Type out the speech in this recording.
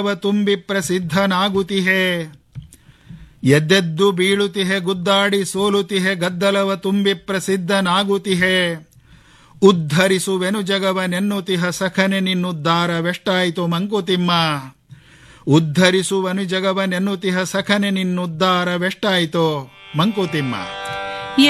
ತುಂಬಿ ಪ್ರಸಿದ್ಧನಾಗುತ್ತಿಹೆ. ಎದ್ದೆದ್ದು ಬೀಳುತ್ತಿಹೆ, ಗುದ್ದಾಡಿ ಸೋಲುತ್ತಿಹೆ, ಗದ್ದಲವ ತುಂಬಿ ಪ್ರಸಿದ್ಧನಾಗುತ್ತಿಹೆ. ಉದ್ಧರಿಸುವೆನು ಜಗವನೆನ್ನುತಿಹ ಸಖನೆ ನಿನ್ನುದ್ಧಾರವೆಷ್ಟಾಯಿತು ಮಂಕುತಿಮ್ಮ. ಉದ್ಧರಿಸುವನು ಜಗವನೆನ್ನುತಿಹ ಸಖನೆ ನಿನ್ನುದ್ಧಾರವೆಷ್ಟಾಯಿತು ಮಂಕುತಿಮ್ಮ.